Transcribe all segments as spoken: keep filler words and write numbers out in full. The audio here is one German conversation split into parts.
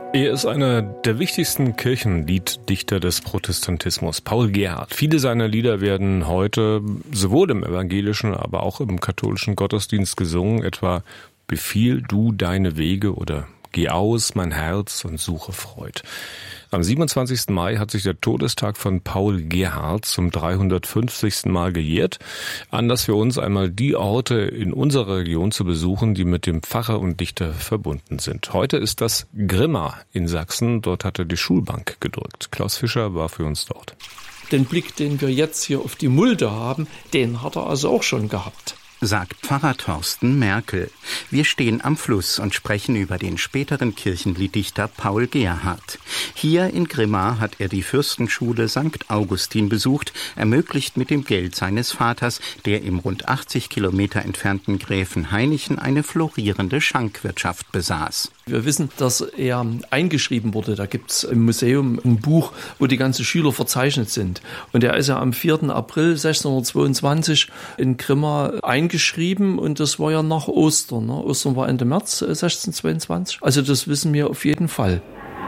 Er ist einer der wichtigsten Kirchenlieddichter des Protestantismus, Paul Gerhardt. Viele seiner Lieder werden heute sowohl im evangelischen, aber auch im katholischen Gottesdienst gesungen, etwa Befiehl du deine Wege oder Geh aus, mein Herz, und suche Freud. Am siebenundzwanzigsten Mai hat sich der Todestag von Paul Gerhardt zum dreihundertfünfzigsten Mal gejährt. Anlass für uns, einmal die Orte in unserer Region zu besuchen, die mit dem Pfarrer und Dichter verbunden sind. Heute ist das Grimma in Sachsen. Dort hat er die Schulbank gedrückt. Klaus Fischer war für uns dort. Den Blick, den wir jetzt hier auf die Mulde haben, den hat er also auch schon gehabt, sagt Pfarrer Thorsten Merkel. Wir stehen am Fluss und sprechen über den späteren Kirchenlieddichter Paul Gerhardt. Hier in Grimma hat er die Fürstenschule Sankt Augustin besucht, ermöglicht mit dem Geld seines Vaters, der im rund achtzig Kilometer entfernten Gräfenhainichen eine florierende Schankwirtschaft besaß. Wir wissen, dass er eingeschrieben wurde. Da gibt es im Museum ein Buch, wo die ganzen Schüler verzeichnet sind. Und er ist ja am vierten April sechzehnhundertzweiundzwanzig in Grimma eingeschrieben, und das war ja nach Ostern. Ne? Ostern war Ende März sechzehnhundertzweiundzwanzig. Also das wissen wir auf jeden Fall.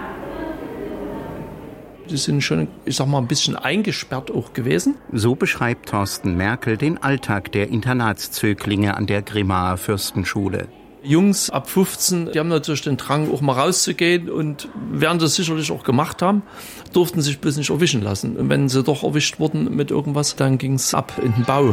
Die sind schon, ich sag mal, ein bisschen eingesperrt auch gewesen. So beschreibt Thorsten Merkel den Alltag der Internatszöglinge an der Grimmaer Fürstenschule. Jungs ab fünfzehn, die haben natürlich den Drang, auch mal rauszugehen, und werden das sicherlich auch gemacht haben, durften sich bloß nicht erwischen lassen. Und wenn sie doch erwischt wurden mit irgendwas, dann ging es ab in den Bau.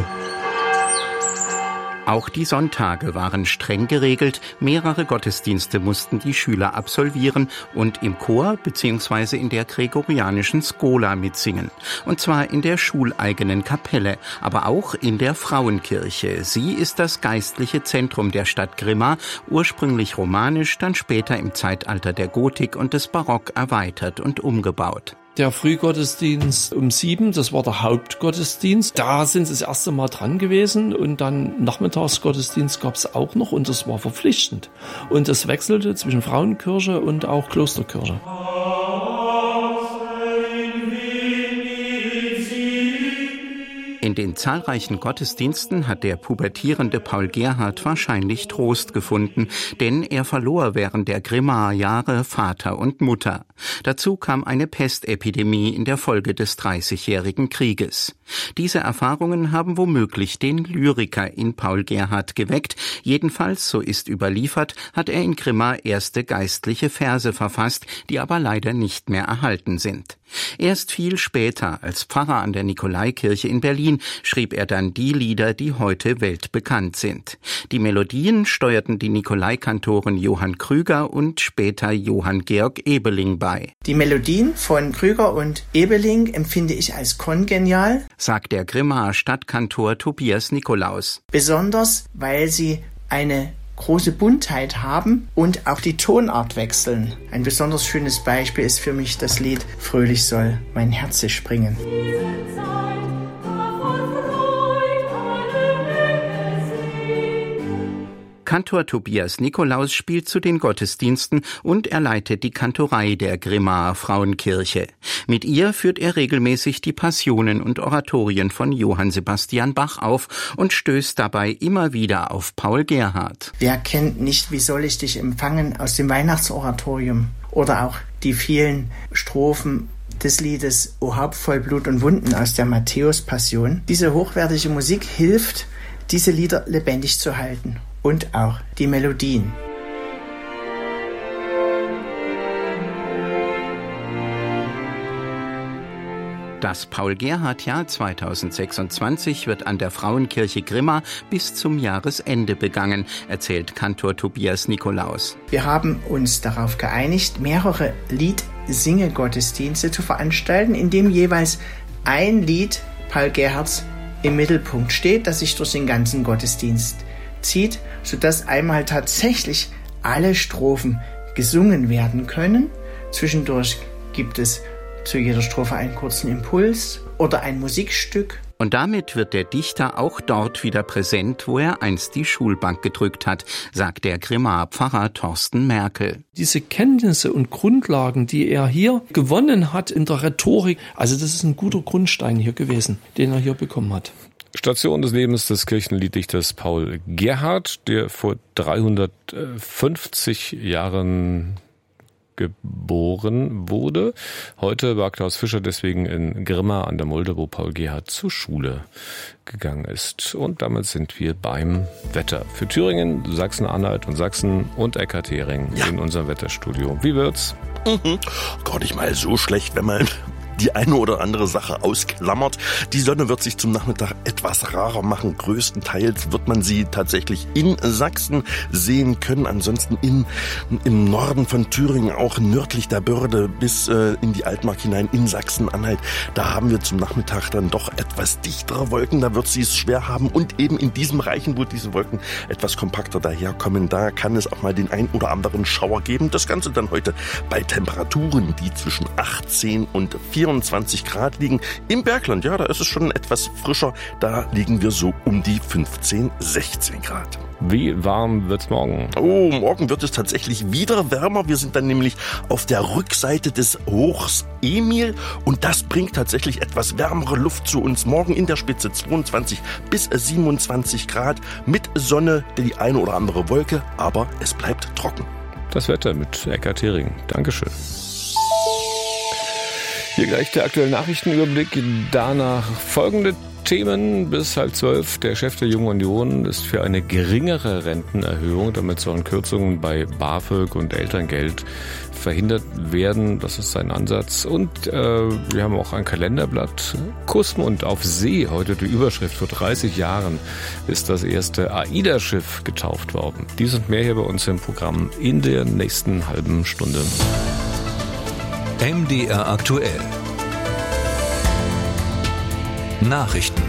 Auch die Sonntage waren streng geregelt. Mehrere Gottesdienste mussten die Schüler absolvieren und im Chor bzw. in der gregorianischen Schola mitsingen. Und zwar in der schuleigenen Kapelle, aber auch in der Frauenkirche. Sie ist das geistliche Zentrum der Stadt Grimma, ursprünglich romanisch, dann später im Zeitalter der Gotik und des Barock erweitert und umgebaut. Der Frühgottesdienst um sieben, das war der Hauptgottesdienst. Da sind sie das erste Mal dran gewesen, und dann Nachmittagsgottesdienst gab es auch noch, und das war verpflichtend. Und das wechselte zwischen Frauenkirche und auch Klosterkirche. In den zahlreichen Gottesdiensten hat der pubertierende Paul Gerhardt wahrscheinlich Trost gefunden, denn er verlor während der Grimmaer Jahre Vater und Mutter. Dazu kam eine Pestepidemie in der Folge des Dreißigjährigen Krieges. Diese Erfahrungen haben womöglich den Lyriker in Paul Gerhardt geweckt. Jedenfalls, so ist überliefert, hat er in Grimma erste geistliche Verse verfasst, die aber leider nicht mehr erhalten sind. Erst viel später, als Pfarrer an der Nikolaikirche in Berlin, schrieb er dann die Lieder, die heute weltbekannt sind. Die Melodien steuerten die Nikolaikantoren Johann Krüger und später Johann Georg Ebeling bei. Die Melodien von Krüger und Ebeling empfinde ich als kongenial, sagt der Grimmaer Stadtkantor Tobias Nikolaus. Besonders, weil sie eine große Buntheit haben und auch die Tonart wechseln. Ein besonders schönes Beispiel ist für mich das Lied Fröhlich soll mein Herz springen. Kantor Tobias Nikolaus spielt zu den Gottesdiensten und er leitet die Kantorei der Grimmaer Frauenkirche. Mit ihr führt er regelmäßig die Passionen und Oratorien von Johann Sebastian Bach auf und stößt dabei immer wieder auf Paul Gerhardt. Wer kennt nicht Wie soll ich dich empfangen aus dem Weihnachtsoratorium? Oder auch die vielen Strophen des Liedes O Haupt voll Blut und Wunden aus der Matthäus-Passion. Diese hochwertige Musik hilft, diese Lieder lebendig zu halten. Und auch die Melodien. Das Paul-Gerhardt-Jahr zweitausendsechsundzwanzig wird an der Frauenkirche Grimma bis zum Jahresende begangen, erzählt Kantor Tobias Nikolaus. Wir haben uns darauf geeinigt, mehrere Lied-Singe-Gottesdienste zu veranstalten, in dem jeweils ein Lied Paul Gerhardts im Mittelpunkt steht, das sich durch den ganzen Gottesdienst zieht, sodass einmal tatsächlich alle Strophen gesungen werden können. Zwischendurch gibt es zu jeder Strophe einen kurzen Impuls oder ein Musikstück. Und damit wird der Dichter auch dort wieder präsent, wo er einst die Schulbank gedrückt hat, sagt der Grimmaer Pfarrer Thorsten Merkel. Diese Kenntnisse und Grundlagen, die er hier gewonnen hat in der Rhetorik, also das ist ein guter Grundstein hier gewesen, den er hier bekommen hat. Station des Lebens des Kirchenlieddichters Paul Gerhardt, der vor dreihundertfünfzig Jahren geboren wurde. Heute war Klaus Fischer deswegen in Grimma an der Mulde, wo Paul Gerhardt zur Schule gegangen ist. Und damit sind wir beim Wetter. Für Thüringen, Sachsen-Anhalt und Sachsen und Eckart-Hering ja. in unserem Wetterstudio. Wie wird's? Mhm. Gar nicht mal so schlecht, wenn man die eine oder andere Sache ausklammert. Die Sonne wird sich zum Nachmittag etwas rarer machen. Größtenteils wird man sie tatsächlich in Sachsen sehen können. Ansonsten in, im Norden von Thüringen, auch nördlich der Börde bis äh, in die Altmark hinein in Sachsen-Anhalt. Da haben wir zum Nachmittag dann doch etwas dichtere Wolken. Da wird sie es schwer haben. Und eben in diesem Bereichen, wo diese Wolken etwas kompakter daherkommen, da kann es auch mal den ein oder anderen Schauer geben. Das Ganze dann heute bei Temperaturen, die zwischen achtzehn und vierundzwanzig Grad liegen. Im Bergland, ja, da ist es schon etwas frischer. Da liegen wir so um die fünfzehn, sechzehn Grad. Wie warm wird's morgen? Oh, morgen wird es tatsächlich wieder wärmer. Wir sind dann nämlich auf der Rückseite des Hochs Emil und das bringt tatsächlich etwas wärmere Luft zu uns. Morgen in der Spitze zweiundzwanzig bis siebenundzwanzig Grad mit Sonne, die eine oder andere Wolke, aber es bleibt trocken. Das Wetter mit Eckart-Hering. Dankeschön. Hier gleich der aktuelle Nachrichtenüberblick. Danach folgende Themen bis halb zwölf. Der Chef der Jungen Union ist für eine geringere Rentenerhöhung. Damit sollen Kürzungen bei BAföG und Elterngeld verhindert werden. Das ist sein Ansatz. Und äh, wir haben auch ein Kalenderblatt. Kussmund auf See. Heute die Überschrift. Vor dreißig Jahren ist das erste AIDA-Schiff getauft worden. Dies und mehr hier bei uns im Programm in der nächsten halben Stunde. M D R aktuell. Nachrichten.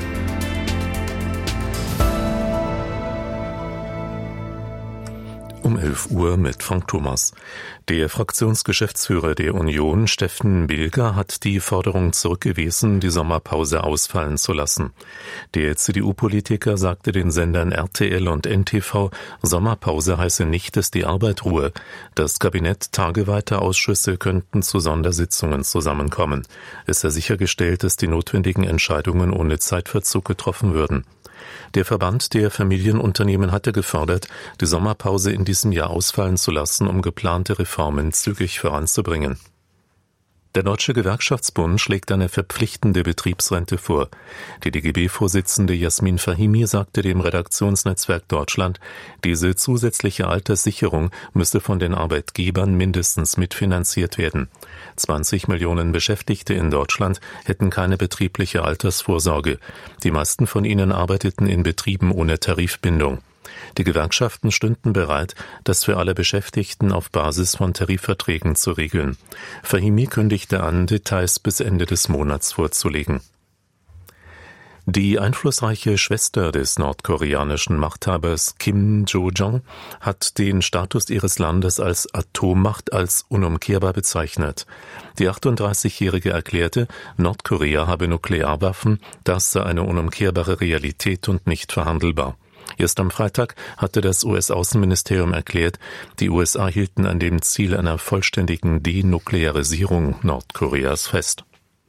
Um elf Uhr mit Frank Thomas. Der Fraktionsgeschäftsführer der Union, Steffen Bilger, hat die Forderung zurückgewiesen, die Sommerpause ausfallen zu lassen. Der C D U-Politiker sagte den Sendern R T L und N T V, Sommerpause heiße nicht, dass die Arbeit ruhe. Das Kabinett, tageweite Ausschüsse könnten zu Sondersitzungen zusammenkommen. Es sei sichergestellt, dass die notwendigen Entscheidungen ohne Zeitverzug getroffen würden. Der Verband der Familienunternehmen hatte gefordert, die Sommerpause in diesem Jahr ausfallen zu lassen, um geplante Reformen zügig voranzubringen. Der Deutsche Gewerkschaftsbund schlägt eine verpflichtende Betriebsrente vor. Die D G B-Vorsitzende Jasmin Fahimi sagte dem Redaktionsnetzwerk Deutschland, diese zusätzliche Alterssicherung müsse von den Arbeitgebern mindestens mitfinanziert werden. zwanzig Millionen Beschäftigte in Deutschland hätten keine betriebliche Altersvorsorge. Die meisten von ihnen arbeiteten in Betrieben ohne Tarifbindung. Die Gewerkschaften stünden bereit, das für alle Beschäftigten auf Basis von Tarifverträgen zu regeln. Fahimi kündigte an, Details bis Ende des Monats vorzulegen. Die einflussreiche Schwester des nordkoreanischen Machthabers Kim Jo-jong hat den Status ihres Landes als Atommacht als unumkehrbar bezeichnet. Die achtunddreißigjährige erklärte, Nordkorea habe Nuklearwaffen, das sei eine unumkehrbare Realität und nicht verhandelbar. Erst am Freitag hatte das U S-Außenministerium erklärt, die U S A hielten an dem Ziel einer vollständigen Denuklearisierung Nordkoreas fest.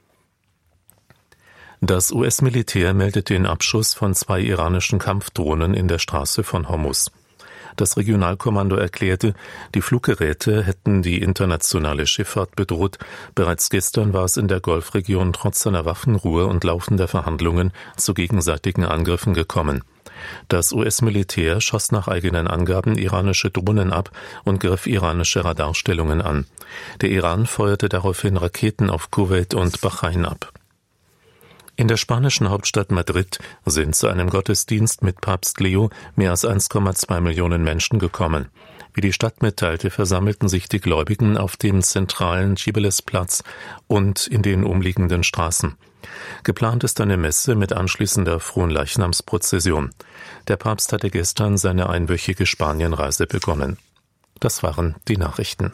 Das U S-Militär meldet den Abschuss von zwei iranischen Kampfdrohnen in der Straße von Hormuz. Das Regionalkommando erklärte, die Fluggeräte hätten die internationale Schifffahrt bedroht. Bereits gestern war es in der Golfregion trotz einer Waffenruhe und laufender Verhandlungen zu gegenseitigen Angriffen gekommen. Das U S-Militär schoss nach eigenen Angaben iranische Drohnen ab und griff iranische Radarstellungen an. Der Iran feuerte daraufhin Raketen auf Kuwait und Bahrain ab. In der spanischen Hauptstadt Madrid sind zu einem Gottesdienst mit Papst Leo mehr als eins Komma zwei Millionen Menschen gekommen. Wie die Stadt mitteilte, versammelten sich die Gläubigen auf dem zentralen Cibeles-Platz und in den umliegenden Straßen. Geplant ist eine Messe mit anschließender Fronleichnamsprozession. Der Papst hatte gestern seine einwöchige Spanienreise begonnen. Das waren die Nachrichten.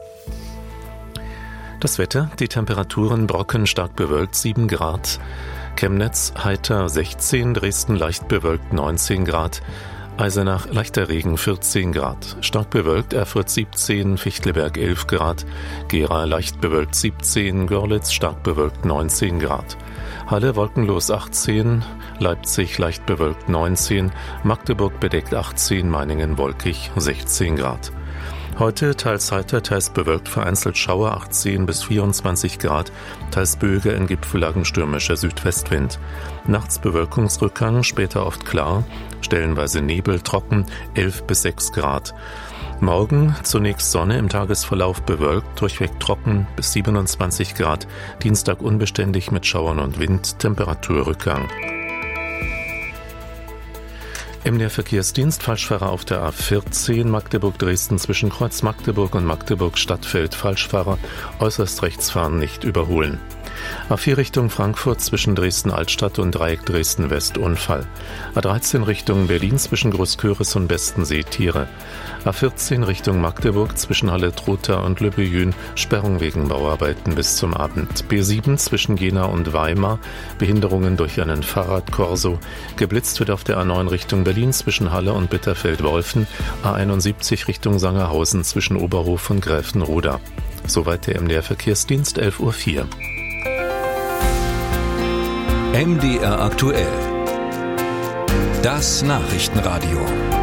Das Wetter, die Temperaturen Brocken stark bewölkt sieben Grad, Chemnitz heiter sechzehn, Dresden leicht bewölkt neunzehn Grad, Eisenach leichter Regen vierzehn Grad, stark bewölkt Erfurt siebzehn, Fichtelberg elf Grad, Gera leicht bewölkt siebzehn, Görlitz stark bewölkt neunzehn Grad, Halle wolkenlos achtzehn, Leipzig leicht bewölkt neunzehn, Magdeburg bedeckt achtzehn, Meiningen wolkig sechzehn Grad. Heute teils heiter, teils bewölkt, vereinzelt Schauer, achtzehn bis vierundzwanzig Grad, teils Böige, in Gipfellagen stürmischer Südwestwind. Nachts Bewölkungsrückgang, später oft klar, stellenweise Nebel, trocken, elf bis sechs Grad. Morgen zunächst Sonne, im Tagesverlauf bewölkt, durchweg trocken bis siebenundzwanzig Grad, Dienstag unbeständig mit Schauern und Wind, Temperaturrückgang. M D R-Verkehrsdienst, Falschfahrer auf der A vierzehn Magdeburg-Dresden zwischen Kreuz Magdeburg und Magdeburg-Stadtfeld, Falschfahrer äußerst rechts fahren, nicht überholen. A vier Richtung Frankfurt zwischen Dresden-Altstadt und Dreieck Dresden-West, Unfall. A dreizehn Richtung Berlin zwischen Großköris und Bestensee, Tiere. A vierzehn Richtung Magdeburg zwischen Halle-Trotha und Le Buyün, Sperrung wegen Bauarbeiten bis zum Abend. B sieben zwischen Jena und Weimar, Behinderungen durch einen Fahrradkorso. Geblitzt wird auf der A neun Richtung Berlin zwischen Halle und Bitterfeld-Wolfen. A einundsiebzig Richtung Sangerhausen zwischen Oberhof und Gräfenroda. Soweit der M D R-Verkehrsdienst, elf Uhr vier. M D R aktuell. Das Nachrichtenradio.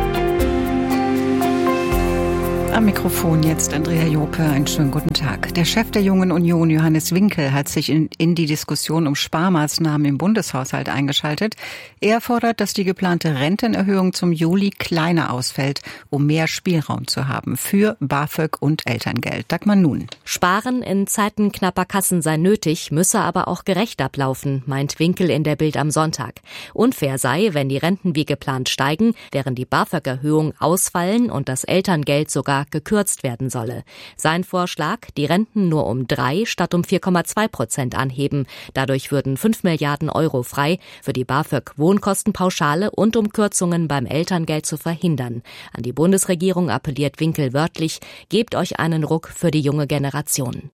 Am Mikrofon jetzt Andrea Jope. Einen schönen guten Tag. Der Chef der Jungen Union, Johannes Winkel, hat sich in, in die Diskussion um Sparmaßnahmen im Bundeshaushalt eingeschaltet. Er fordert, dass die geplante Rentenerhöhung zum Juli kleiner ausfällt, um mehr Spielraum zu haben für BAföG und Elterngeld. Dagmar Nun. Sparen in Zeiten knapper Kassen sei nötig, müsse aber auch gerecht ablaufen, meint Winkel in der Bild am Sonntag. Unfair sei, wenn die Renten wie geplant steigen, während die BAföG-Erhöhung ausfallen und das Elterngeld sogar gekürzt werden solle. Sein Vorschlag, die Renten nur um drei statt um vier Komma zwei Prozent anheben. Dadurch würden fünf Milliarden Euro frei für die BAföG-Wohnkostenpauschale und um Kürzungen beim Elterngeld zu verhindern. An die Bundesregierung appelliert Winkel wörtlich, gebt euch einen Ruck für die junge Generation.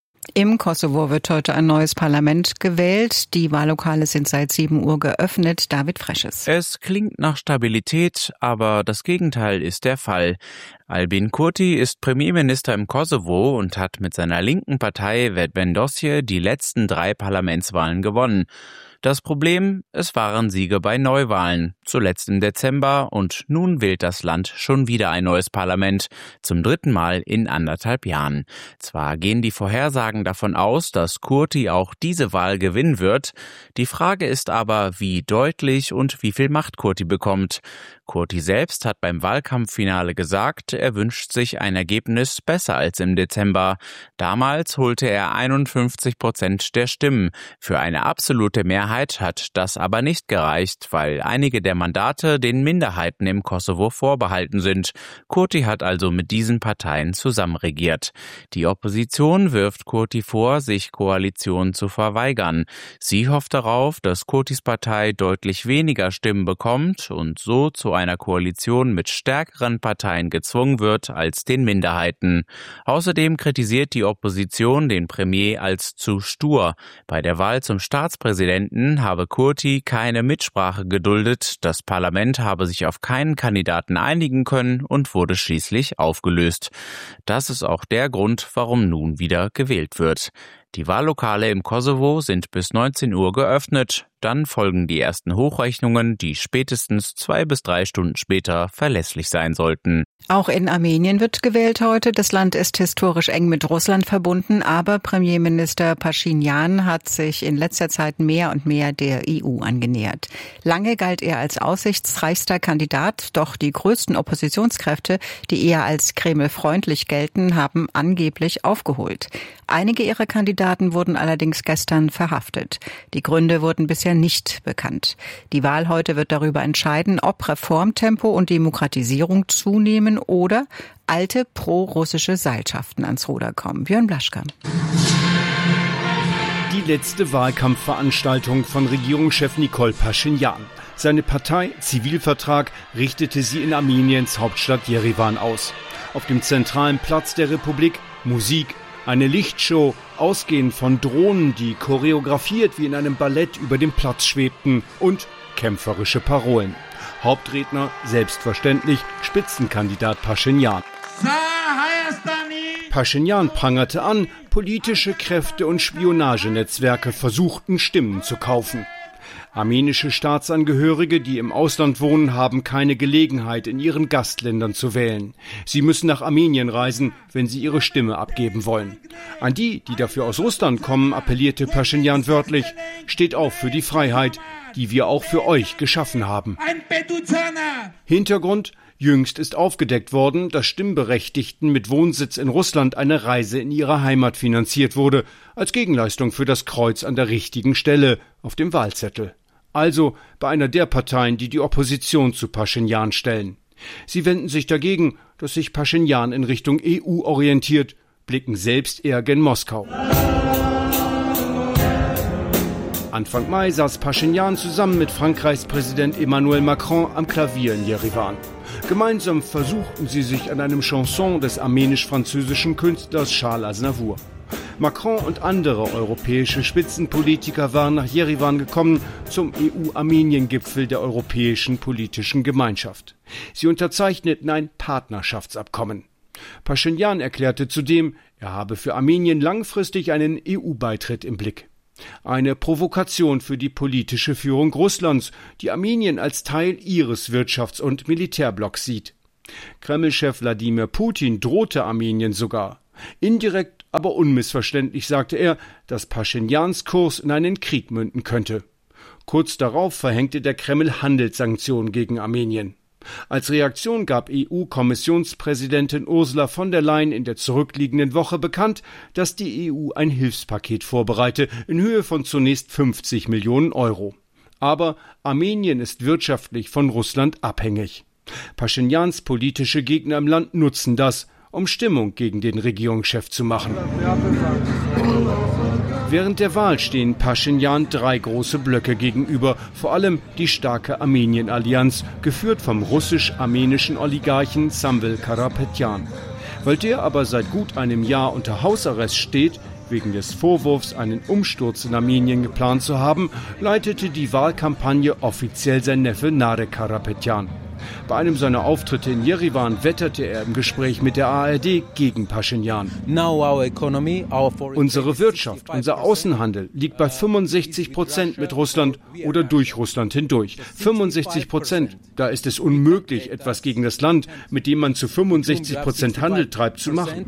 Im Kosovo wird heute ein neues Parlament gewählt. Die Wahllokale sind seit sieben Uhr geöffnet. David Fresches. Es klingt nach Stabilität, aber das Gegenteil ist der Fall. Albin Kurti ist Premierminister im Kosovo und hat mit seiner linken Partei Vetëvendosje die letzten drei Parlamentswahlen gewonnen. Das Problem, es waren Siege bei Neuwahlen, zuletzt im Dezember, und nun wählt das Land schon wieder ein neues Parlament, zum dritten Mal in anderthalb Jahren. Zwar gehen die Vorhersagen davon aus, dass Kurti auch diese Wahl gewinnen wird, die Frage ist aber, wie deutlich und wie viel Macht Kurti bekommt. Kurti selbst hat beim Wahlkampffinale gesagt, er wünscht sich ein Ergebnis besser als im Dezember. Damals holte er einundfünfzig Prozent der Stimmen. Für eine absolute Mehrheit hat das aber nicht gereicht, weil einige der Mandate den Minderheiten im Kosovo vorbehalten sind. Kurti hat also mit diesen Parteien zusammenregiert. Die Opposition wirft Kurti vor, sich Koalitionen zu verweigern. Sie hofft darauf, dass Kurtis Partei deutlich weniger Stimmen bekommt und so zu einer Koalition mit stärkeren Parteien gezwungen wird als den Minderheiten. Außerdem kritisiert die Opposition den Premier als zu stur. Bei der Wahl zum Staatspräsidenten habe Kurti keine Mitsprache geduldet, das Parlament habe sich auf keinen Kandidaten einigen können und wurde schließlich aufgelöst. Das ist auch der Grund, warum nun wieder gewählt wird. Die Wahllokale im Kosovo sind bis neunzehn Uhr geöffnet. Dann folgen die ersten Hochrechnungen, die spätestens zwei bis drei Stunden später verlässlich sein sollten. Auch in Armenien wird gewählt heute. Das Land ist historisch eng mit Russland verbunden, aber Premierminister Pashinyan hat sich in letzter Zeit mehr und mehr der E U angenähert. Lange galt er als aussichtsreichster Kandidat, doch die größten Oppositionskräfte, die eher als Kreml-freundlich gelten, haben angeblich aufgeholt. Einige ihrer Kandidaten wurden allerdings gestern verhaftet. Die Gründe wurden bisher nicht bekannt. Die Wahl heute wird darüber entscheiden, ob Reformtempo und Demokratisierung zunehmen oder alte pro-russische Seilschaften ans Ruder kommen. Björn Blaschka. Die letzte Wahlkampfveranstaltung von Regierungschef Nikol Pashinyan. Seine Partei Zivilvertrag richtete sie in Armeniens Hauptstadt Jerewan aus. Auf dem zentralen Platz der Republik Musik, eine Lichtshow, ausgehend von Drohnen, die choreografiert wie in einem Ballett über dem Platz schwebten, und kämpferische Parolen. Hauptredner, selbstverständlich, Spitzenkandidat Pashinyan. Pashinyan prangerte an, politische Kräfte und Spionagenetzwerke versuchten, Stimmen zu kaufen. Armenische Staatsangehörige, die im Ausland wohnen, haben keine Gelegenheit, in ihren Gastländern zu wählen. Sie müssen nach Armenien reisen, wenn sie ihre Stimme abgeben wollen. An die, die dafür aus Russland kommen, appellierte Paschinjan wörtlich, steht auf für die Freiheit, die wir auch für euch geschaffen haben. Hintergrund: Jüngst ist aufgedeckt worden, dass Stimmberechtigten mit Wohnsitz in Russland eine Reise in ihre Heimat finanziert wurde, als Gegenleistung für das Kreuz an der richtigen Stelle auf dem Wahlzettel. Also bei einer der Parteien, die die Opposition zu Paschinjan stellen. Sie wenden sich dagegen, dass sich Paschinjan in Richtung E U orientiert, blicken selbst eher gen Moskau. Anfang Mai saß Paschinjan zusammen mit Frankreichs Präsident Emmanuel Macron am Klavier in Jerewan. Gemeinsam versuchten sie sich an einem Chanson des armenisch-französischen Künstlers Charles Aznavour. Macron und andere europäische Spitzenpolitiker waren nach Jerewan gekommen zum E U-Armenien-Gipfel der Europäischen Politischen Gemeinschaft. Sie unterzeichneten ein Partnerschaftsabkommen. Paschinjan erklärte zudem, er habe für Armenien langfristig einen E U-Beitritt im Blick. Eine Provokation für die politische Führung Russlands, die Armenien als Teil ihres Wirtschafts- und Militärblocks sieht. Kreml-Chef Wladimir Putin drohte Armenien sogar. Indirekt, aber unmissverständlich sagte er, dass Paschinjans Kurs in einen Krieg münden könnte. Kurz darauf verhängte der Kreml Handelssanktionen gegen Armenien. Als Reaktion gab E U-Kommissionspräsidentin Ursula von der Leyen in der zurückliegenden Woche bekannt, dass die E U ein Hilfspaket vorbereite in Höhe von zunächst fünfzig Millionen Euro. Aber Armenien ist wirtschaftlich von Russland abhängig. Paschinjans politische Gegner im Land nutzen das, um Stimmung gegen den Regierungschef zu machen. Während der Wahl stehen Paschinjan drei große Blöcke gegenüber, vor allem die starke Armenien-Allianz, geführt vom russisch-armenischen Oligarchen Samvel Karapetyan. Weil der aber seit gut einem Jahr unter Hausarrest steht, wegen des Vorwurfs, einen Umsturz in Armenien geplant zu haben, leitete die Wahlkampagne offiziell sein Neffe Narek Karapetyan. Bei einem seiner Auftritte in Jerewan wetterte er im Gespräch mit der A R D gegen Paschinjan. Unsere Wirtschaft, unser Außenhandel liegt bei fünfundsechzig Prozent mit Russland oder durch Russland hindurch. fünfundsechzig Prozent. Da ist es unmöglich, etwas gegen das Land, mit dem man zu fünfundsechzig Prozent Handel treibt, zu machen.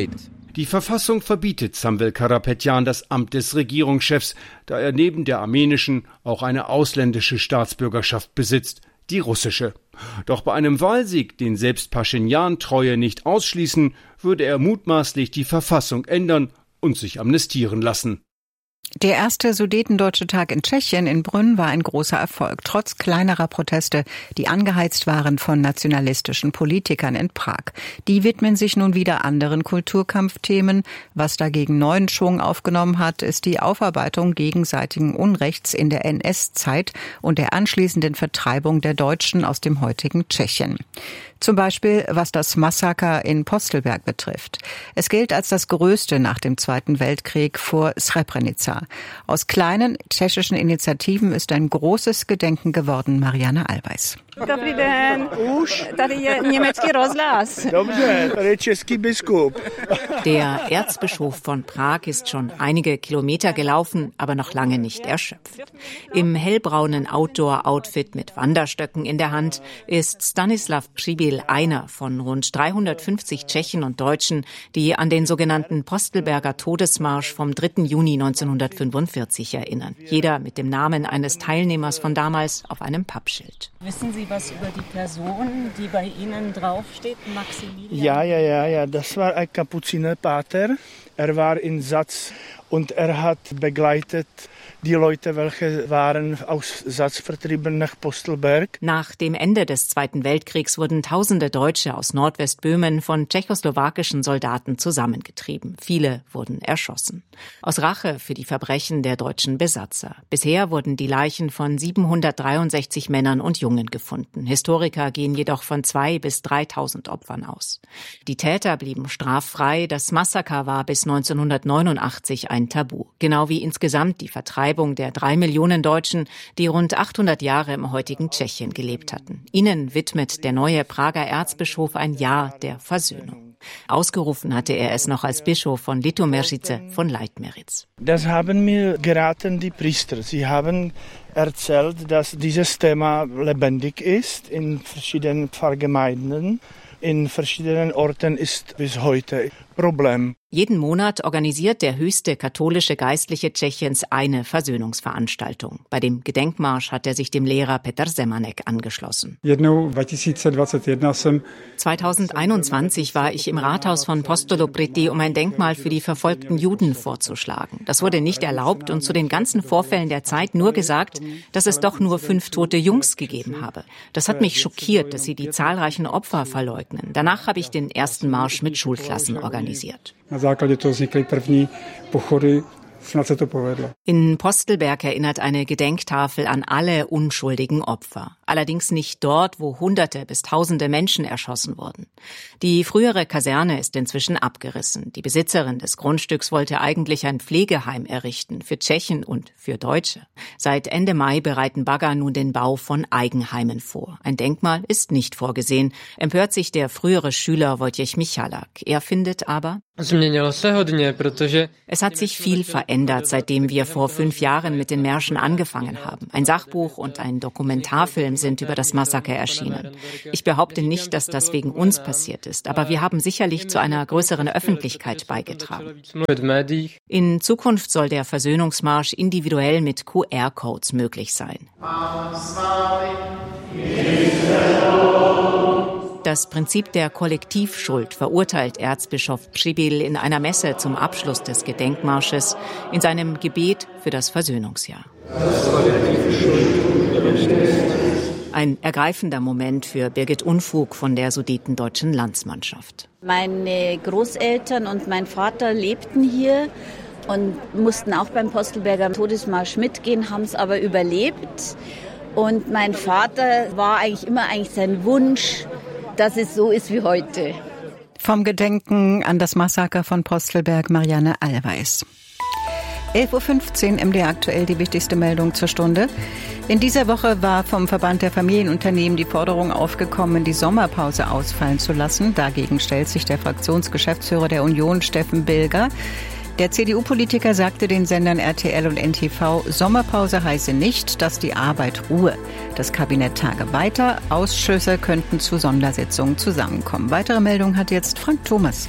Die Verfassung verbietet Samvel Karapetyan das Amt des Regierungschefs, da er neben der armenischen auch eine ausländische Staatsbürgerschaft besitzt, die russische. Doch bei einem Wahlsieg, den selbst Paschinjan-Treue nicht ausschließen, würde er mutmaßlich die Verfassung ändern und sich amnestieren lassen. Der erste Sudetendeutsche Tag in Tschechien in Brünn war ein großer Erfolg, trotz kleinerer Proteste, die angeheizt waren von nationalistischen Politikern in Prag. Die widmen sich nun wieder anderen Kulturkampfthemen. Was dagegen neuen Schwung aufgenommen hat, ist die Aufarbeitung gegenseitigen Unrechts in der N S-Zeit und der anschließenden Vertreibung der Deutschen aus dem heutigen Tschechien. Zum Beispiel, was das Massaker in Postelberg betrifft. Es gilt als das größte nach dem Zweiten Weltkrieg vor Srebrenica. Aus kleinen tschechischen Initiativen ist ein großes Gedenken geworden, Marianne Allweis. Dobrý den. Už. Tady je německý rozhlas. Dobře, tady je český biskup. Der Erzbischof von Prag ist schon einige Kilometer gelaufen, aber noch lange nicht erschöpft. Im hellbraunen Outdoor-Outfit mit Wanderstöcken in der Hand ist Stanislav Přibyl einer von rund dreihundertfünfzig Tschechen und Deutschen, die an den sogenannten Postelberger Todesmarsch vom dritten Juni neunzehnhundertfünfundvierzig erinnern. Jeder mit dem Namen eines Teilnehmers von damals auf einem Pappschild. Wissen Sie was über die Person, die bei Ihnen draufsteht, Maximilian? Ja, ja, ja, ja, das war ein Kapuzinerpater. Er war in Satz und er hat begleitet die Leute, welche waren aus Satz vertrieben nach Postelberg. Nach dem Ende des Zweiten Weltkriegs wurden tausende Deutsche aus Nordwestböhmen von tschechoslowakischen Soldaten zusammengetrieben. Viele wurden erschossen. Aus Rache für die Verbrechen der deutschen Besatzer. Bisher wurden die Leichen von siebenhundertdreiundsechzig Männern und Jungen gefunden. Historiker gehen jedoch von zweitausend bis dreitausend Opfern aus. Die Täter blieben straffrei. Das Massaker war bis neunzehnhundertneunundachtzig ein Tabu. Genau wie insgesamt die Vertreibung der drei Millionen Deutschen, die rund achthundert Jahre im heutigen Tschechien gelebt hatten. Ihnen widmet der neue Prager Erzbischof ein Jahr der Versöhnung. Ausgerufen hatte er es noch als Bischof von Litoměřice von Leitmeritz. Das haben mir geraten die Priester. Sie haben erzählt, dass dieses Thema lebendig ist in verschiedenen Pfarrgemeinden. In verschiedenen Orten ist bis heute Problem. Jeden Monat organisiert der höchste katholische Geistliche Tschechiens eine Versöhnungsveranstaltung. Bei dem Gedenkmarsch hat er sich dem Lehrer Petr Semanek angeschlossen. zweitausendeinundzwanzig war ich im Rathaus von Postolopriti, um ein Denkmal für die verfolgten Juden vorzuschlagen. Das wurde nicht erlaubt und zu den ganzen Vorfällen der Zeit nur gesagt, dass es doch nur fünf tote Jungs gegeben habe. Das hat mich schockiert, dass sie die zahlreichen Opfer verleugnen. Danach habe ich den ersten Marsch mit Schulklassen organisiert. In Postelberg erinnert eine Gedenktafel an alle unschuldigen Opfer. Allerdings nicht dort, wo Hunderte bis Tausende Menschen erschossen wurden. Die frühere Kaserne ist inzwischen abgerissen. Die Besitzerin des Grundstücks wollte eigentlich ein Pflegeheim errichten, für Tschechen und für Deutsche. Seit Ende Mai bereiten Bagger nun den Bau von Eigenheimen vor. Ein Denkmal ist nicht vorgesehen, empört sich der frühere Schüler Wojciech Michalak. Er findet aber, es hat sich viel verändert, seitdem wir vor fünf Jahren mit den Märschen angefangen haben. Ein Sachbuch und ein Dokumentarfilm sind über das Massaker erschienen. Ich behaupte nicht, dass das wegen uns passiert ist, aber wir haben sicherlich zu einer größeren Öffentlichkeit beigetragen. In Zukunft soll der Versöhnungsmarsch individuell mit Q R-Codes möglich sein. Das Prinzip der Kollektivschuld verurteilt Erzbischof Přibyl in einer Messe zum Abschluss des Gedenkmarsches in seinem Gebet für das Versöhnungsjahr. Ein ergreifender Moment für Birgit Unfug von der Sudetendeutschen Landsmannschaft. Meine Großeltern und mein Vater lebten hier und mussten auch beim Postelberger Todesmarsch mitgehen, haben es aber überlebt. Und mein Vater war eigentlich immer eigentlich sein Wunsch, dass es so ist wie heute. Vom Gedenken an das Massaker von Postelberg, Marianne Allweis. elf Uhr fünfzehn, M D R aktuell die wichtigste Meldung zur Stunde. In dieser Woche war vom Verband der Familienunternehmen die Forderung aufgekommen, die Sommerpause ausfallen zu lassen. Dagegen stellt sich der Fraktionsgeschäftsführer der Union, Steffen Bilger. Der C D U-Politiker sagte den Sendern R T L und N T V, Sommerpause heiße nicht, dass die Arbeit ruhe. Das Kabinett tage weiter, Ausschüsse könnten zu Sondersitzungen zusammenkommen. Weitere Meldung hat jetzt Frank Thomas.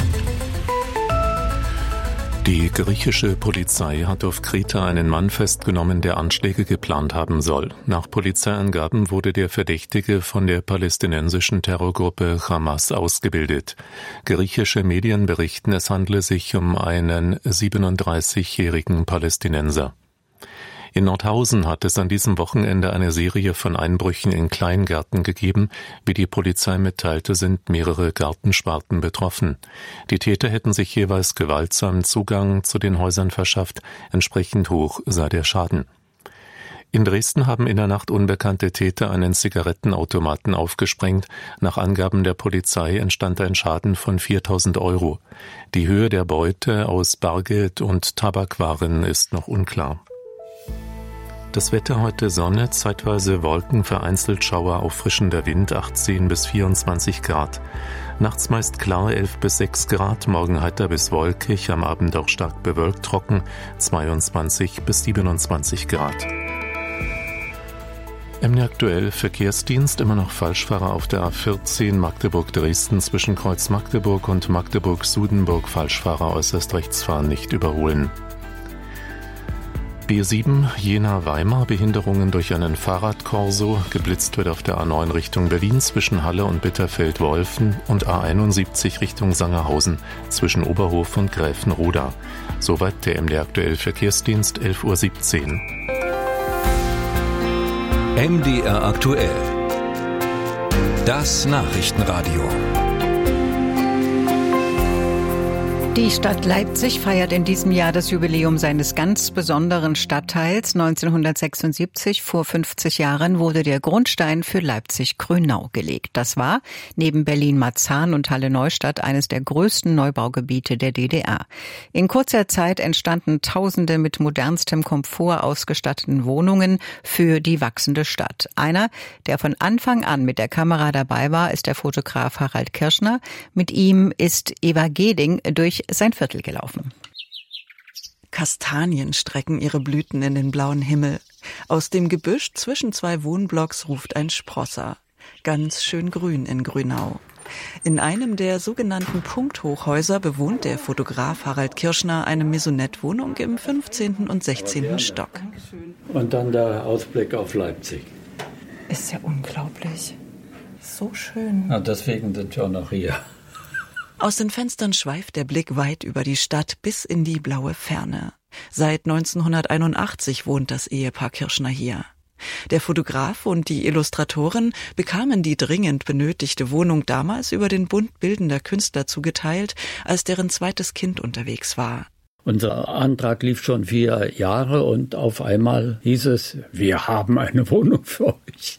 Die griechische Polizei hat auf Kreta einen Mann festgenommen, der Anschläge geplant haben soll. Nach Polizeiangaben wurde der Verdächtige von der palästinensischen Terrorgruppe Hamas ausgebildet. Griechische Medien berichten, es handle sich um einen siebenunddreißigjährigen Palästinenser. In Nordhausen hat es an diesem Wochenende eine Serie von Einbrüchen in Kleingärten gegeben. Wie die Polizei mitteilte, sind mehrere Gartensparten betroffen. Die Täter hätten sich jeweils gewaltsam Zugang zu den Häusern verschafft. Entsprechend hoch sei der Schaden. In Dresden haben in der Nacht unbekannte Täter einen Zigarettenautomaten aufgesprengt. Nach Angaben der Polizei entstand ein Schaden von viertausend Euro. Die Höhe der Beute aus Bargeld und Tabakwaren ist noch unklar. Das Wetter heute Sonne, zeitweise Wolken, vereinzelt Schauer, auffrischender Wind, achtzehn bis vierundzwanzig Grad. Nachts meist klar, elf bis sechs Grad, morgen heiter bis wolkig, am Abend auch stark bewölkt, trocken, zweiundzwanzig bis siebenundzwanzig Grad. M D R aktuell Verkehrsdienst, immer noch Falschfahrer auf der A vierzehn Magdeburg-Dresden zwischen Kreuz Magdeburg und Magdeburg-Sudenburg, Falschfahrer äußerst rechts fahren, nicht überholen. B sieben Jena-Weimar, Behinderungen durch einen Fahrradkorso, geblitzt wird auf der A neun Richtung Berlin zwischen Halle und Bitterfeld-Wolfen und A einundsiebzig Richtung Sangerhausen zwischen Oberhof und Gräfenroda. Soweit der M D R aktuell Verkehrsdienst, elf Uhr siebzehn. M D R aktuell. Das Nachrichtenradio. Die Stadt Leipzig feiert in diesem Jahr das Jubiläum seines ganz besonderen Stadtteils. neunzehnhundertsechsundsiebzig, vor fünfzig Jahren, wurde der Grundstein für Leipzig-Grünau gelegt. Das war neben Berlin-Marzahn und Halle-Neustadt eines der größten Neubaugebiete der D D R. In kurzer Zeit entstanden Tausende mit modernstem Komfort ausgestatteten Wohnungen für die wachsende Stadt. Einer, der von Anfang an mit der Kamera dabei war, ist der Fotograf Harald Kirschner. Mit ihm ist Eva Geding durch sein Viertel gelaufen. Kastanien strecken ihre Blüten in den blauen Himmel. Aus dem Gebüsch zwischen zwei Wohnblocks ruft ein Sprosser. Ganz schön grün in Grünau. In einem der sogenannten Punkthochhäuser bewohnt der Fotograf Harald Kirschner eine Maisonette-Wohnung im fünfzehnten und sechzehnten Stock. Und dann der Ausblick auf Leipzig. Ist ja unglaublich. So schön. Ja, deswegen sind wir noch hier. Aus den Fenstern schweift der Blick weit über die Stadt bis in die blaue Ferne. Seit neunzehnhunderteinundachtzig wohnt das Ehepaar Kirschner hier. Der Fotograf und die Illustratorin bekamen die dringend benötigte Wohnung damals über den Bund Bildender Künstler zugeteilt, als deren zweites Kind unterwegs war. Unser Antrag lief schon vier Jahre und auf einmal hieß es, wir haben eine Wohnung für euch.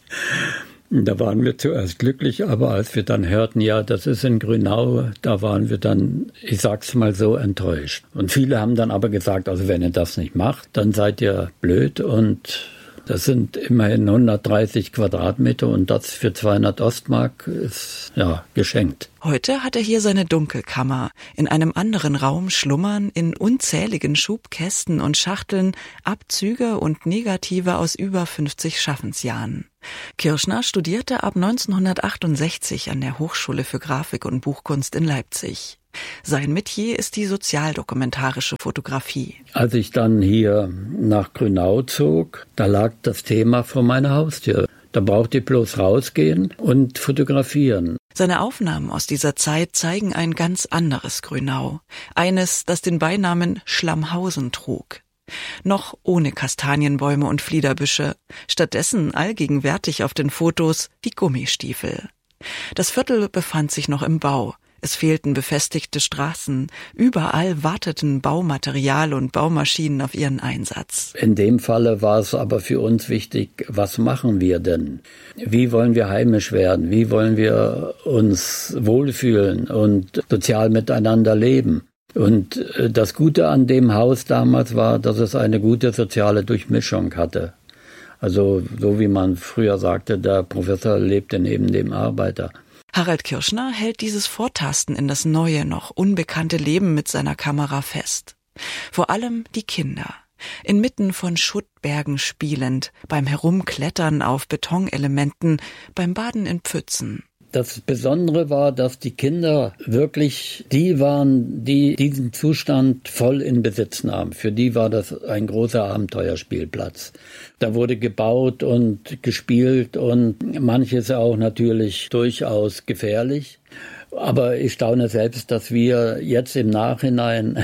Da waren wir zuerst glücklich, aber als wir dann hörten, ja, das ist in Grünau, da waren wir dann, ich sag's mal so, enttäuscht. Und viele haben dann aber gesagt, also wenn ihr das nicht macht, dann seid ihr blöd, und das sind immerhin hundertdreißig Quadratmeter und das für zweihundert Ostmark ist, ja, geschenkt. Heute hat er hier seine Dunkelkammer. In einem anderen Raum schlummern in unzähligen Schubkästen und Schachteln Abzüge und Negative aus über fünfzig Schaffensjahren. Kirschner studierte ab neunzehnhundertachtundsechzig an der Hochschule für Grafik und Buchkunst in Leipzig. Sein Metier ist die sozialdokumentarische Fotografie. Als ich dann hier nach Grünau zog, da lag das Thema vor meiner Haustür. Da brauchte ich bloß rausgehen und fotografieren. Seine Aufnahmen aus dieser Zeit zeigen ein ganz anderes Grünau. Eines, das den Beinamen Schlammhausen trug. Noch ohne Kastanienbäume und Fliederbüsche. Stattdessen allgegenwärtig auf den Fotos die Gummistiefel. Das Viertel befand sich noch im Bau. Es fehlten befestigte Straßen. Überall warteten Baumaterial und Baumaschinen auf ihren Einsatz. In dem Falle war es aber für uns wichtig, was machen wir denn? Wie wollen wir heimisch werden? Wie wollen wir uns wohlfühlen und sozial miteinander leben? Und das Gute an dem Haus damals war, dass es eine gute soziale Durchmischung hatte. Also so wie man früher sagte, der Professor lebte neben dem Arbeiter. Harald Kirschner hält dieses Vortasten in das neue, noch unbekannte Leben mit seiner Kamera fest. Vor allem die Kinder. Inmitten von Schuttbergen spielend, beim Herumklettern auf Betonelementen, beim Baden in Pfützen. Das Besondere war, dass die Kinder wirklich die waren, die diesen Zustand voll in Besitz nahmen. Für die war das ein großer Abenteuerspielplatz. Da wurde gebaut und gespielt und manches auch natürlich durchaus gefährlich. Aber ich staune selbst, dass wir jetzt im Nachhinein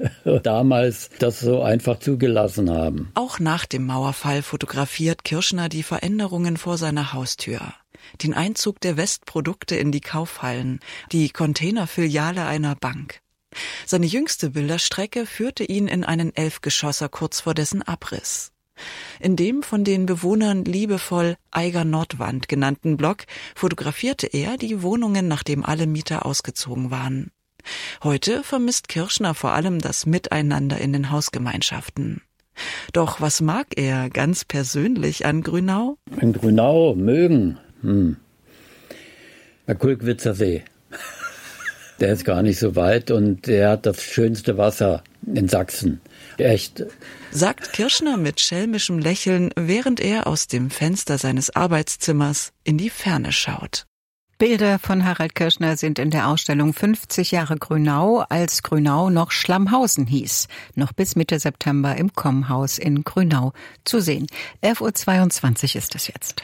damals das so einfach zugelassen haben. Auch nach dem Mauerfall fotografiert Kirschner die Veränderungen vor seiner Haustür. Den Einzug der Westprodukte in die Kaufhallen, die Containerfiliale einer Bank. Seine jüngste Bilderstrecke führte ihn in einen Elfgeschosser kurz vor dessen Abriss. In dem von den Bewohnern liebevoll Eiger Nordwand genannten Block fotografierte er die Wohnungen, nachdem alle Mieter ausgezogen waren. Heute vermisst Kirschner vor allem das Miteinander in den Hausgemeinschaften. Doch was mag er ganz persönlich an Grünau? In Grünau mögen? Hm. Der Kulkwitzer See. Der ist gar nicht so weit und der hat das schönste Wasser in Sachsen. Echt. Sagt Kirschner mit schelmischem Lächeln, während er aus dem Fenster seines Arbeitszimmers in die Ferne schaut. Bilder von Harald Kirschner sind in der Ausstellung fünfzig Jahre Grünau, als Grünau noch Schlammhausen hieß, noch bis Mitte September im Kommhaus in Grünau zu sehen. elf Uhr zweiundzwanzig ist es jetzt.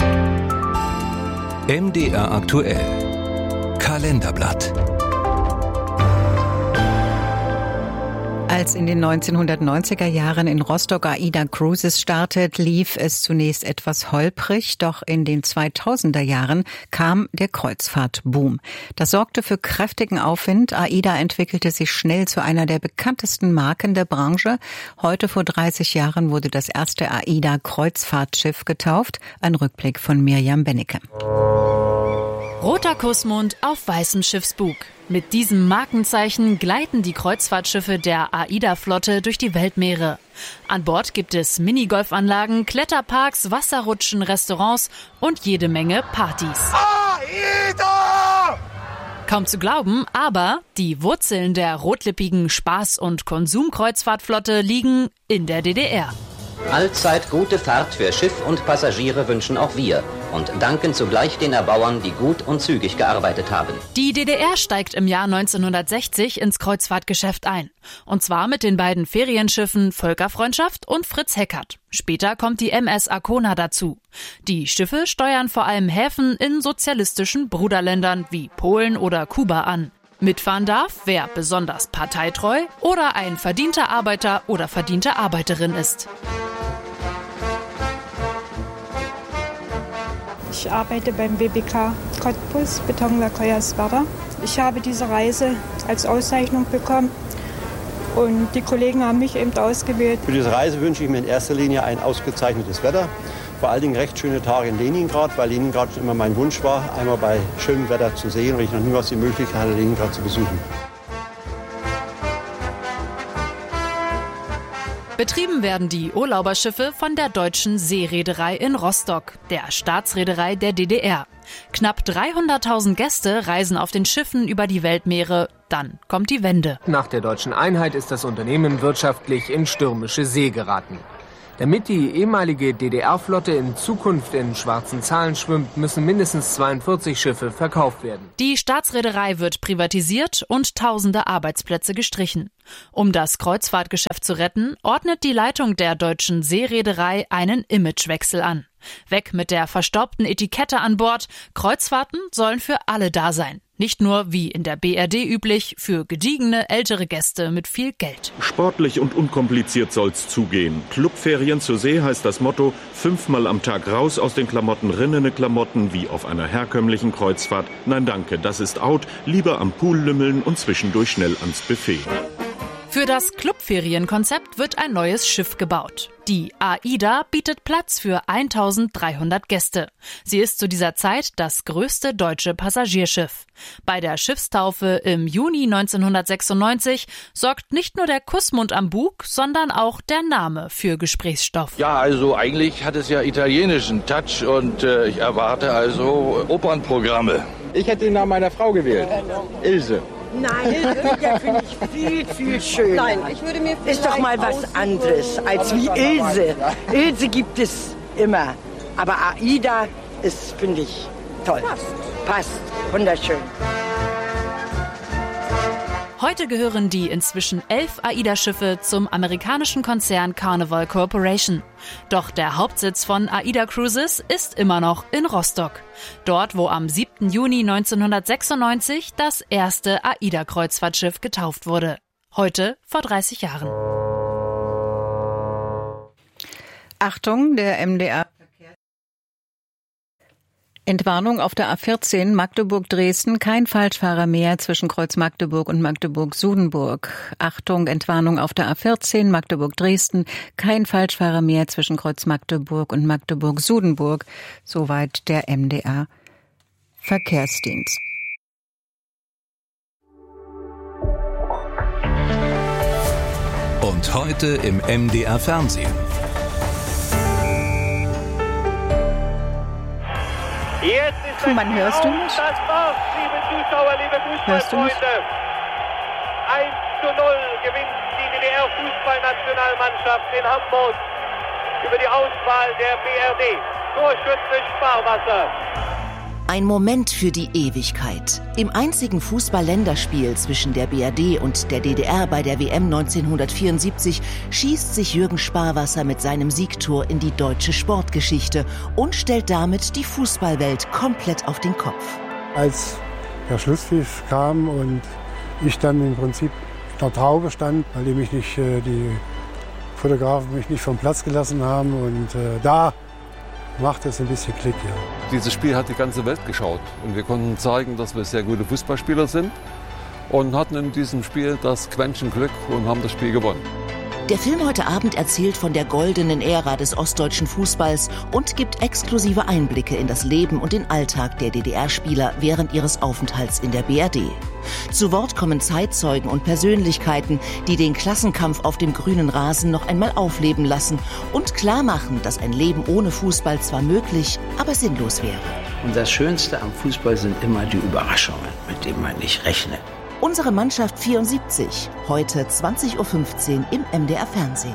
M D R aktuell. Kalenderblatt. Als in den neunzehnhundertneunziger Jahren in Rostock AIDA Cruises startet, lief es zunächst etwas holprig, doch in den zweitausender Jahren kam der Kreuzfahrtboom. Das sorgte für kräftigen Aufwind. AIDA entwickelte sich schnell zu einer der bekanntesten Marken der Branche. Heute vor dreißig Jahren wurde das erste AIDA Kreuzfahrtschiff getauft. Ein Rückblick von Mirjam Bennecke. Roter Kussmund auf weißem Schiffsbug. Mit diesem Markenzeichen gleiten die Kreuzfahrtschiffe der AIDA-Flotte durch die Weltmeere. An Bord gibt es Minigolfanlagen, Kletterparks, Wasserrutschen, Restaurants und jede Menge Partys. AIDA! Kaum zu glauben, aber die Wurzeln der rotlippigen Spaß- und Konsumkreuzfahrtflotte liegen in der D D R. Allzeit gute Fahrt für Schiff und Passagiere wünschen auch wir und danken zugleich den Erbauern, die gut und zügig gearbeitet haben. Die D D R steigt im Jahr neunzehnhundertsechzig ins Kreuzfahrtgeschäft ein. Und zwar mit den beiden Ferienschiffen Völkerfreundschaft und Fritz Heckert. Später kommt die M S Arkona dazu. Die Schiffe steuern vor allem Häfen in sozialistischen Bruderländern wie Polen oder Kuba an. Mitfahren darf, wer besonders parteitreu oder ein verdienter Arbeiter oder verdiente Arbeiterin ist. Ich arbeite beim B B K Cottbus, Betonwerk Hoyerswerda. Ich habe diese Reise als Auszeichnung bekommen und die Kollegen haben mich eben ausgewählt. Für diese Reise wünsche ich mir in erster Linie ein ausgezeichnetes Wetter. Vor allen Dingen recht schöne Tage in Leningrad, weil Leningrad immer mein Wunsch war, einmal bei schönem Wetter zu sehen, und ich noch nie was die Möglichkeit hatte, Leningrad zu besuchen. Betrieben werden die Urlauberschiffe von der Deutschen Seereederei in Rostock, der Staatsreederei der D D R. Knapp dreihunderttausend Gäste reisen auf den Schiffen über die Weltmeere. Dann kommt die Wende. Nach der deutschen Einheit ist das Unternehmen wirtschaftlich in stürmische See geraten. Damit die ehemalige D D R-Flotte in Zukunft in schwarzen Zahlen schwimmt, müssen mindestens zweiundvierzig Schiffe verkauft werden. Die Staatsreederei wird privatisiert und tausende Arbeitsplätze gestrichen. Um das Kreuzfahrtgeschäft zu retten, ordnet die Leitung der Deutschen Seereederei einen Imagewechsel an. Weg mit der verstaubten Etikette an Bord. Kreuzfahrten sollen für alle da sein. Nicht nur, wie in der B R D üblich, für gediegene, ältere Gäste mit viel Geld. Sportlich und unkompliziert soll's zugehen. Clubferien zur See heißt das Motto, fünfmal am Tag raus aus den Klamotten, rinnene Klamotten, wie auf einer herkömmlichen Kreuzfahrt. Nein danke, das ist out. Lieber am Pool lümmeln und zwischendurch schnell ans Buffet. Für das Clubferienkonzept wird ein neues Schiff gebaut. Die AIDA bietet Platz für eintausenddreihundert Gäste. Sie ist zu dieser Zeit das größte deutsche Passagierschiff. Bei der Schiffstaufe im Juni neunzehnhundertsechsundneunzig sorgt nicht nur der Kussmund am Bug, sondern auch der Name für Gesprächsstoff. Ja, also eigentlich hat es ja italienischen Touch und äh, ich erwarte also Opernprogramme. Ich hätte den Namen meiner Frau gewählt. Ilse. Nein, Ilse finde ich viel, viel schöner. Nein, ich würde mir ist doch mal was anderes als wie Ilse. Ilse gibt es immer. Aber AIDA ist, finde ich, toll. Passt. Passt. Wunderschön. Heute gehören die inzwischen elf AIDA-Schiffe zum amerikanischen Konzern Carnival Corporation. Doch der Hauptsitz von AIDA Cruises ist immer noch in Rostock. Dort, wo am siebten Juni neunzehnhundertsechsundneunzig das erste AIDA-Kreuzfahrtschiff getauft wurde. Heute vor dreißig Jahren. Achtung, der M D R. Entwarnung auf der A vierzehn Magdeburg-Dresden, kein Falschfahrer mehr zwischen Kreuz Magdeburg und Magdeburg-Sudenburg. Achtung, Entwarnung auf der A vierzehn Magdeburg-Dresden, kein Falschfahrer mehr zwischen Kreuz Magdeburg und Magdeburg-Sudenburg. Soweit der M D R Verkehrsdienst. Und heute im M D R Fernsehen. Jetzt ist Schumann, hörst du mich? Das war's, liebe Zuschauer, liebe Fußballfreunde. eins zu null gewinnt die D D R-Fußballnationalmannschaft in Hamburg über die Auswahl der B R D. Torschütze Sparwasser. Ein Moment für die Ewigkeit. Im einzigen Fußball-Länderspiel zwischen der B R D und der D D R bei der W M neunzehnhundertvierundsiebzig schießt sich Jürgen Sparwasser mit seinem Siegtor in die deutsche Sportgeschichte und stellt damit die Fußballwelt komplett auf den Kopf. Als der Schlusspfiff kam und ich dann im Prinzip der Traube stand, weil die mich nicht, die Fotografen mich nicht vom Platz gelassen haben. Und äh, da macht es ein bisschen Klick, ja. Dieses Spiel hat die ganze Welt geschaut. Und wir konnten zeigen, dass wir sehr gute Fußballspieler sind. Und hatten in diesem Spiel das Quäntchen Glück und haben das Spiel gewonnen. Der Film heute Abend erzählt von der goldenen Ära des ostdeutschen Fußballs und gibt exklusive Einblicke in das Leben und den Alltag der D D R-Spieler während ihres Aufenthalts in der B R D. Zu Wort kommen Zeitzeugen und Persönlichkeiten, die den Klassenkampf auf dem grünen Rasen noch einmal aufleben lassen und klar machen, dass ein Leben ohne Fußball zwar möglich, aber sinnlos wäre. Und das Schönste am Fußball sind immer die Überraschungen, mit denen man nicht rechnet. Unsere Mannschaft vierundsiebzig, heute zwanzig Uhr fünfzehn im M D R Fernsehen.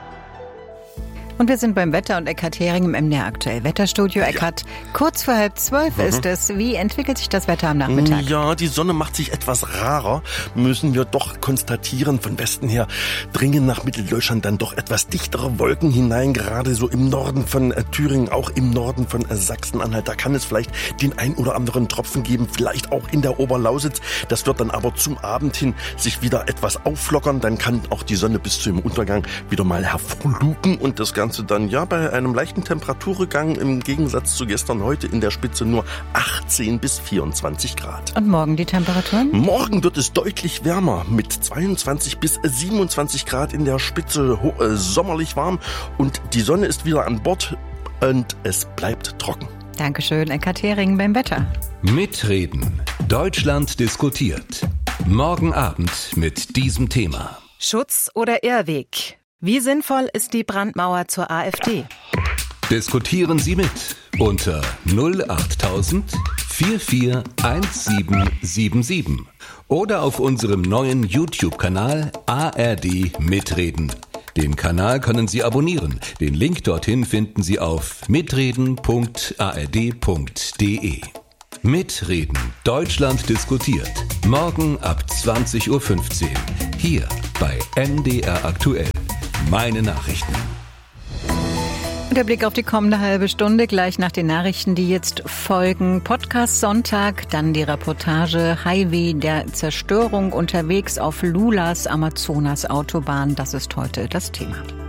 Und wir sind beim Wetter und Eckhard Hering im M D R Aktuell Wetterstudio. Eckhard, kurz vor halb zwölf mhm. ist es. Wie entwickelt sich das Wetter am Nachmittag? Ja, die Sonne macht sich etwas rarer, müssen wir doch konstatieren. Von Westen her dringen nach Mitteldeutschland dann doch etwas dichtere Wolken hinein, gerade so im Norden von äh, Thüringen, auch im Norden von äh, Sachsen-Anhalt. Da kann es vielleicht den ein oder anderen Tropfen geben, vielleicht auch in der Oberlausitz. Das wird dann aber zum Abend hin sich wieder etwas auflockern. Dann kann auch die Sonne bis zum Untergang wieder mal hervorlugen und das Ganze dann ja bei einem leichten Temperaturrückgang im Gegensatz zu gestern heute in der Spitze nur achtzehn bis vierundzwanzig Grad. Und morgen die Temperaturen? Morgen wird es deutlich wärmer mit zweiundzwanzig bis siebenundzwanzig Grad in der Spitze, äh, sommerlich warm und die Sonne ist wieder an Bord und es bleibt trocken. Dankeschön, Eckhard Hering beim Wetter. Mitreden. Deutschland diskutiert. Morgen Abend mit diesem Thema. Schutz oder Irrweg? Wie sinnvoll ist die Brandmauer zur AfD? Diskutieren Sie mit unter null achttausend vierundvierzig siebzehnhundertsiebenundsiebzig oder auf unserem neuen YouTube-Kanal A R D Mitreden. Den Kanal können Sie abonnieren. Den Link dorthin finden Sie auf mitreden punkt a r d punkt d e. Mitreden. Deutschland diskutiert. Morgen ab zwanzig Uhr fünfzehn. Hier bei M D R Aktuell. Meine Nachrichten. Der Blick auf die kommende halbe Stunde, gleich nach den Nachrichten, die jetzt folgen. Podcast Sonntag, dann die Reportage Highway der Zerstörung unterwegs auf Lulas Amazonas Autobahn. Das ist heute das Thema.